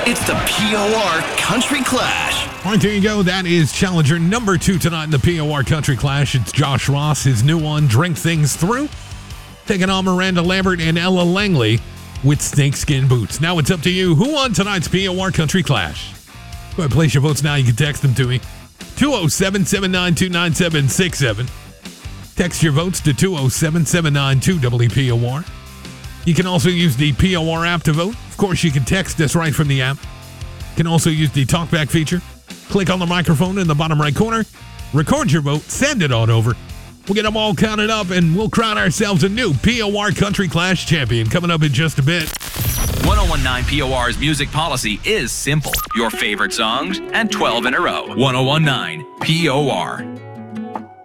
It's the POR Country Clash. All right, there you go. That is challenger number 2 tonight in the POR Country Clash. It's Josh Ross, his new one, Drink Things Through, taking on Miranda Lambert and Ella Langley with Snakeskin Boots. Now it's up to you. Who won tonight's POR Country Clash? Go ahead, place your votes now. You can text them to me. 207-792-9767. Text your votes to 207-792-WPOR. You can also use the POR app to vote. Of course, you can text us right from the app. You can also use the talkback feature. Click on the microphone in the bottom right corner. Record your vote. Send it on over. We'll get them all counted up, and we'll crown ourselves a new POR Country Clash champion coming up in just a bit. 1019 POR's music policy is simple. Your favorite songs and 12 in a row. 1019 POR.